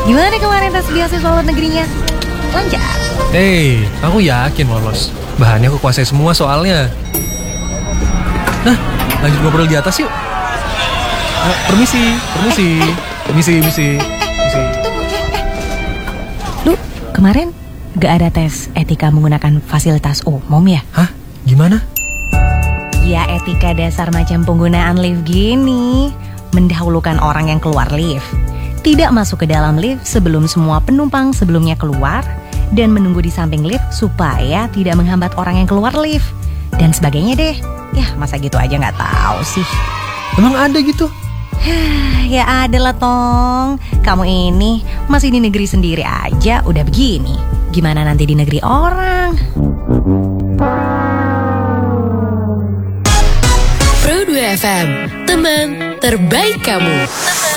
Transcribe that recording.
Gimana kemarin tes beasiswa luar negerinya? Lancar? Aku yakin lolos. Bahannya aku kuasai semua soalnya. Nah, lanjut ngobrol di atas yuk. Permisi. Tunggu, Lu kemarin gak ada tes etika menggunakan fasilitas umum ya? Hah? Gimana? Ya etika dasar macam penggunaan lift gini. Mendahulukan orang yang keluar lift. Tidak masuk ke dalam lift sebelum semua penumpang sebelumnya keluar. Dan menunggu di samping lift supaya tidak menghambat orang yang keluar lift. Dan sebagainya deh. Ya masa gitu aja gak tahu sih. Emang ada gitu? Ya ada lah Tong. Kamu ini masih di negeri sendiri aja udah begini. Gimana nanti di negeri orang? Pro 2 FM, teman terbaik kamu.